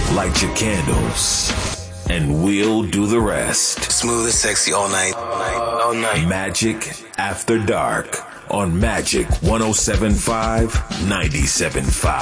Light your candles, and we'll do the rest. Smooth and sexy all night. All night. Magic After Dark on Magic 107.5, 97.5.